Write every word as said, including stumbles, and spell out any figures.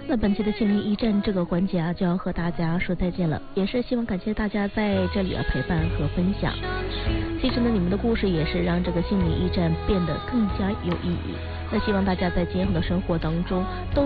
那本期的心灵驿站这个环节啊，就要和大家说再见了，也是希望感谢大家在这里啊陪伴和分享。其实呢，你们的故事也是让这个心灵驿站变得更加有意义。那希望大家在今后的生活当中都